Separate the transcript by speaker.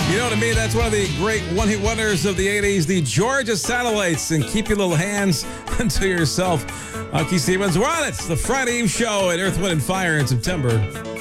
Speaker 1: You know, to me, that's one of the great one-hit wonders of the 80s, the Georgia Satellites, and keep your little hands to yourself. Keith Stevens, we're on it. It's the Friday Eve show at Earth, Wind & Fire in September.